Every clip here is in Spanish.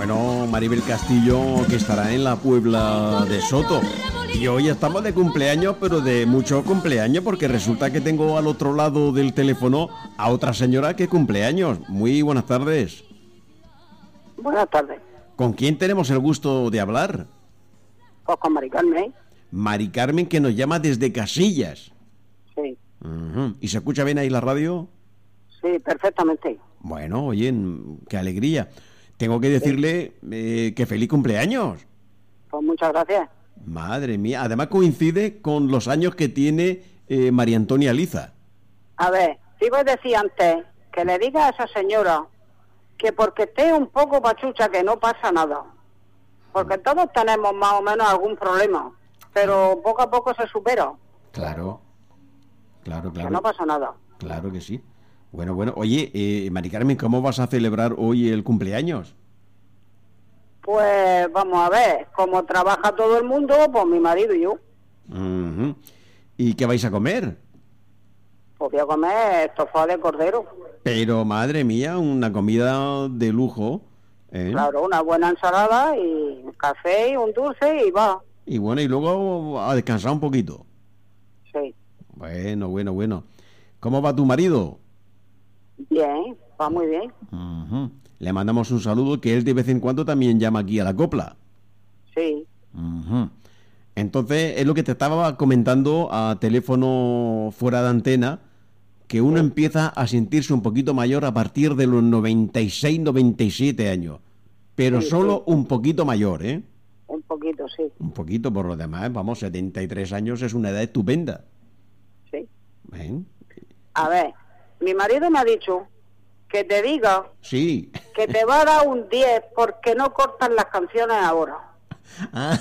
Bueno, Maribel Castillo, que estará en la Puebla de Soto. Y hoy estamos de cumpleaños, pero de mucho cumpleaños, porque resulta que tengo al otro lado del teléfono a otra señora que cumpleaños. Muy buenas tardes. Buenas tardes. ¿Con quién tenemos el gusto de hablar? Pues con Mari Carmen. Mari Carmen, que nos llama desde Casillas. Sí. ¿Y se escucha bien ahí la radio? Sí, perfectamente. Bueno, oye, qué alegría. Tengo que decirle que feliz cumpleaños. Pues muchas gracias. Madre mía, además coincide con los años que tiene María Antonia Liza. A ver, te iba a decir antes que le diga a esa señora que porque esté un poco pachucha que no pasa nada. Porque todos tenemos más o menos algún problema, pero poco a poco se supera. Claro. Que no pasa nada. Claro que sí. Bueno, oye, Mari Carmen, ¿cómo vas a celebrar hoy el cumpleaños? Pues vamos a ver, como trabaja todo el mundo, pues mi marido y yo. Uh-huh. ¿Y qué vais a comer? Pues voy a comer estofado de cordero. Pero, madre mía, una comida de lujo, ¿eh? Claro, una buena ensalada y un café y un dulce y va. Y bueno, y luego a descansar un poquito. Sí. Bueno. ¿Cómo va tu marido? Bien, va muy bien. Uh-huh. Le mandamos un saludo, que él de vez en cuando también llama aquí a la copla. Sí. Uh-huh. Entonces, es lo que te estaba comentando a teléfono fuera de antena, que uno empieza a sentirse un poquito mayor a partir de los 96, 97 años. Pero Sí, solo un poquito mayor, ¿eh? Un poquito, sí. Un poquito, por lo demás, vamos, 73 años es una edad estupenda. Sí. ¿Ven? A ver, mi marido me ha dicho que te diga Sí. que te va a dar un 10 porque no cortan las canciones ahora. Ah.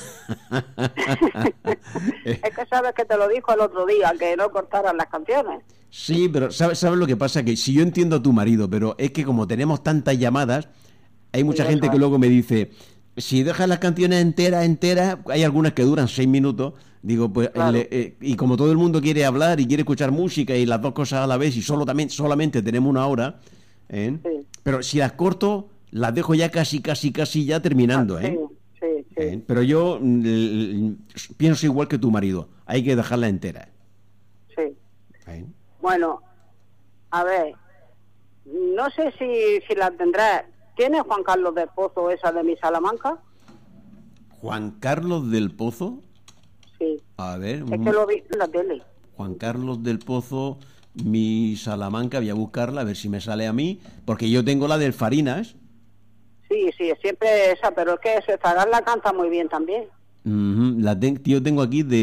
Es que sabes que te lo dijo el otro día, que no cortaran las canciones. Sí, pero ¿sabes lo que pasa? Que si yo entiendo a tu marido, pero es que como tenemos tantas llamadas, hay mucha gente que luego me dice, si dejas las canciones enteras, hay algunas que duran 6 minutos, digo, pues, claro. Y como todo el mundo quiere hablar y quiere escuchar música y las dos cosas a la vez y solamente tenemos una hora, ¿eh? Sí. Pero si las corto, las dejo ya casi ya terminando, ¿eh? Sí. Pero yo pienso igual que tu marido, hay que dejarla entera. Sí. Bueno, a ver, no sé si la tendrás. ¿Tiene Juan Carlos del Pozo esa de mi Salamanca? ¿Juan Carlos del Pozo? Sí. A ver. Es que lo vi en la tele. Juan Carlos del Pozo, mi Salamanca, voy a buscarla a ver si me sale a mí, porque yo tengo la del Farinas. Sí, siempre esa, pero es que ese Zagal la canta muy bien también. Yo tengo aquí de